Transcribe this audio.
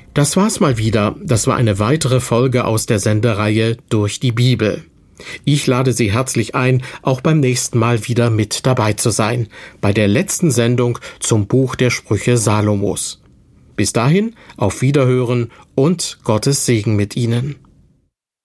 Das war's mal wieder. Das war eine weitere Folge aus der Sendereihe Durch die Bibel. Ich lade Sie herzlich ein, auch beim nächsten Mal wieder mit dabei zu sein, bei der letzten Sendung zum Buch der Sprüche Salomos. Bis dahin, auf Wiederhören und Gottes Segen mit Ihnen.